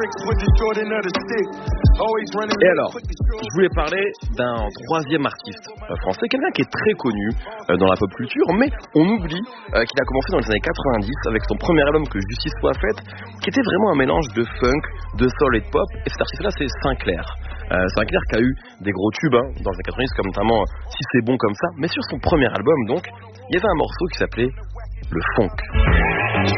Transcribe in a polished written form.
Et alors, je voulais parler d'un troisième artiste français, quelqu'un qui est très connu dans la pop culture, mais on oublie qu'il a commencé dans les années 90 avec son premier album Que Justice Soit Faite, qui était vraiment un mélange de funk, de soul et de pop, et cet artiste-là c'est Sinclair. Sinclair qui a eu des gros tubes dans les années 90, comme notamment Si c'est bon comme ça, mais sur son premier album donc, il y avait un morceau qui s'appelait Le Funk.